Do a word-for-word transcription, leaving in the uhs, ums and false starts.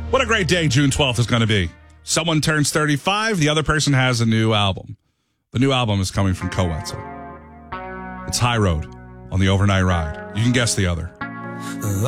What a great day June twelfth is going to be. Someone turns thirty-five, the other person has a new album. The new album is coming from Coetzel. It's High Road on the Overnight Ride. You can guess the other.